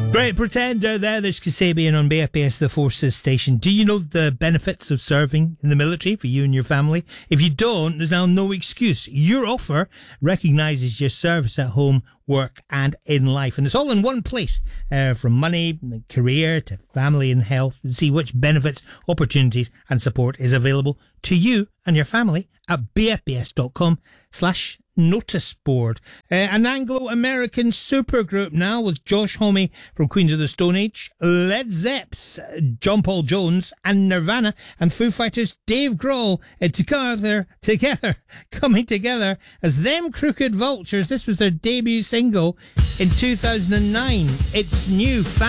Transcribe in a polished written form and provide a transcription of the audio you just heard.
Great Pretender there. There's Kasabian on BFBS The Forces station. Do you know the benefits of serving in the military for you and your family? If you don't, there's now no excuse. Your offer recognises your service at home, work and in life. And it's all in one place, from money, career to family and health. To see which benefits, opportunities and support is available to you and your family at bfbs.com/notice board. An Anglo-American supergroup now with Josh Homme from Queens of the Stone Age, Led Zepps, John Paul Jones and Nirvana and Foo Fighters' Dave Grohl coming together as Them Crooked Vultures. This was their debut single in 2009. It's new.